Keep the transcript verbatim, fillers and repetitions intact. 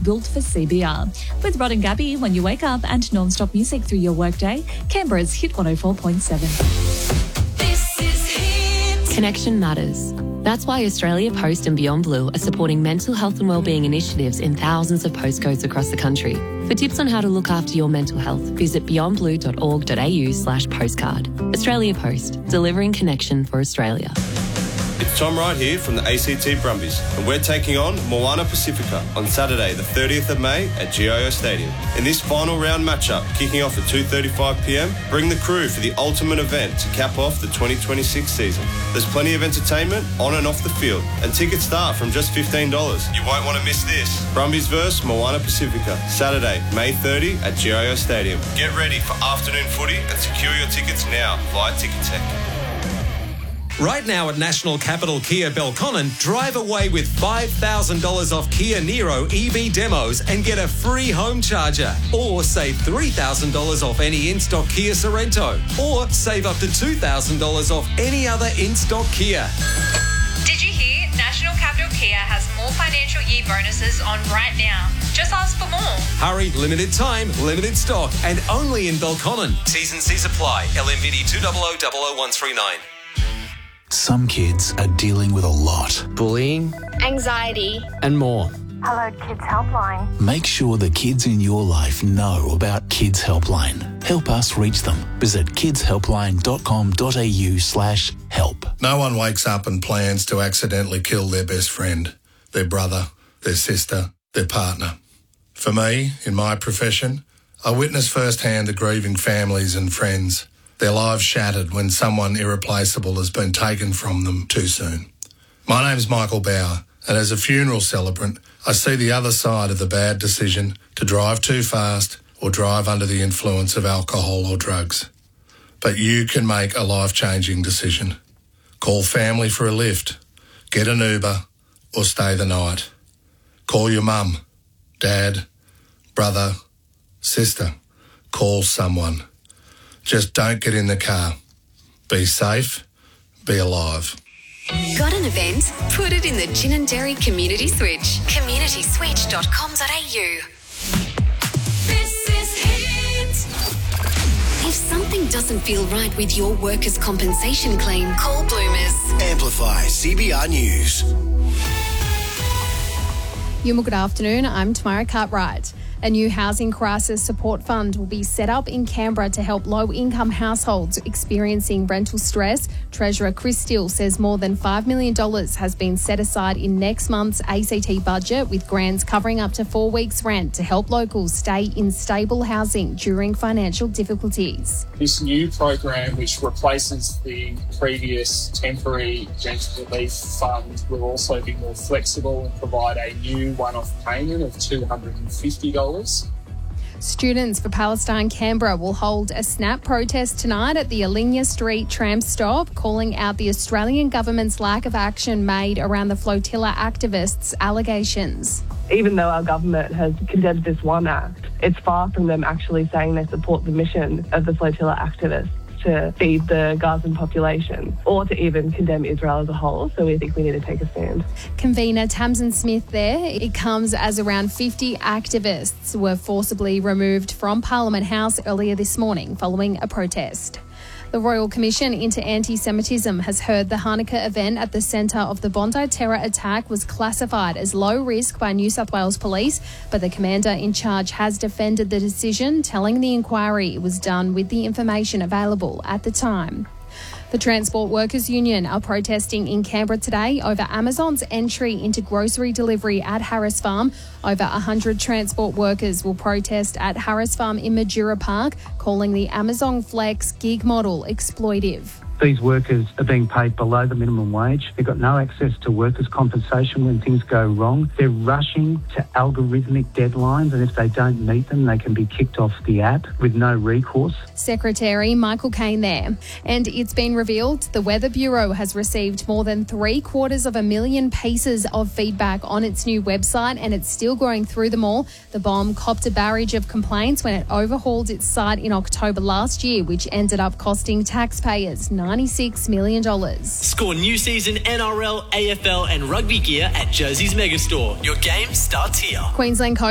built for C B R. With Rod and Gabby when you wake up and non-stop music through your workday, Canberra's Hit one oh four point seven. This is Hit. Connection matters. That's why Australia Post and Beyond Blue are supporting mental health and wellbeing initiatives in thousands of postcodes across the country. For tips on how to look after your mental health, visit beyondblue.org.au slash postcard. Australia Post, delivering connection for Australia. It's Tom Wright here from the A C T Brumbies, and we're taking on Moana Pacifica on Saturday the thirtieth of May at G I O Stadium. In this final round matchup, kicking off at two thirty-five p m, bring the crew for the ultimate event to cap off the twenty twenty-six season. There's plenty of entertainment on and off the field, and tickets start from just fifteen dollars. You won't want to miss this. Brumbies versus Moana Pacifica, Saturday, May thirtieth at G I O Stadium. Get ready for afternoon footy and secure your tickets now via Ticketek. Right now at National Capital Kia Belconnen, drive away with five thousand dollars off Kia Niro E V demos and get a free home charger. Or save three thousand dollars off any in-stock Kia Sorrento. Or save up to two thousand dollars off any other in-stock Kia. Did you hear? National Capital Kia has more financial year bonuses on right now. Just ask for more. Hurry, limited time, limited stock, and only in Belconnen. T's and C's apply. L M V D two zero zero zero zero one three nine. Some kids are dealing with a lot. Bullying, anxiety, and more. Hello Kids Helpline. Make sure the kids in your life know about Kids Helpline. Help us reach them. Visit kidshelpline.com.au slash help. No one wakes up and plans to accidentally kill their best friend, their brother, their sister, their partner. For me, in my profession, I witness firsthand the grieving families and friends, their lives shattered when someone irreplaceable has been taken from them too soon. My name's Michael Bauer, and as a funeral celebrant, I see the other side of the bad decision to drive too fast or drive under the influence of alcohol or drugs. But you can make a life-changing decision. Call family for a lift, get an Uber, or stay the night. Call your mum, dad, brother, sister. Call someone. Just don't get in the car. Be safe, be alive. Got an event? Put it in the Gin and Dairy Community Switch. community switch dot com dot a u. This is Hit. If something doesn't feel right with your workers' compensation claim, call Bloomers. Amplify C B R News. Yuma, good afternoon. I'm Tamara Cartwright. A new housing crisis support fund will be set up in Canberra to help low-income households experiencing rental stress. Treasurer Chris Steele says more than five million dollars has been set aside in next month's A C T budget, with grants covering up to four weeks' rent to help locals stay in stable housing during financial difficulties. This new program, which replaces the previous temporary rental relief fund, will also be more flexible and provide a new one-off payment of two hundred fifty dollars. Students for Palestine Canberra will hold a SNAP protest tonight at the Alinia Street tram stop, calling out the Australian government's lack of action made around the flotilla activists' allegations. Even though our government has condemned this one act, it's far from them actually saying they support the mission of the flotilla activists to feed the Gazan population or to even condemn Israel as a whole. So we think we need to take a stand. Convener Tamsin Smith there. It comes as around fifty activists were forcibly removed from Parliament House earlier this morning following a protest. The Royal Commission into Anti-Semitism has heard the Hanukkah event at the centre of the Bondi terror attack was classified as low risk by New South Wales Police, but the commander in charge has defended the decision, telling the inquiry it was done with the information available at the time. The Transport Workers Union are protesting in Canberra today over Amazon's entry into grocery delivery at Harris Farm. Over one hundred transport workers will protest at Harris Farm in Majura Park, calling the Amazon Flex gig model exploitive. These workers are being paid below the minimum wage. They've got no access to workers' compensation when things go wrong. They're rushing to algorithmic deadlines, and if they don't meet them, they can be kicked off the app with no recourse. Secretary Michael Caine there. And it's been revealed the Weather Bureau has received more than three quarters of a million pieces of feedback on its new website, and it's still going through them all. The bomb copped a barrage of complaints when it overhauled its site in October last year, which ended up costing taxpayers ninety-six million dollars. Score new season N R L, A F L and rugby gear at Jersey's Megastore. Your game starts here. Queensland coach